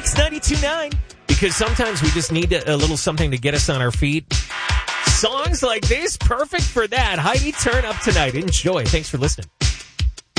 Mix 92.9, because sometimes we just need a little something to get us on our feet. Songs like this, perfect for that. Heidi, turn up tonight. Enjoy. Thanks for listening.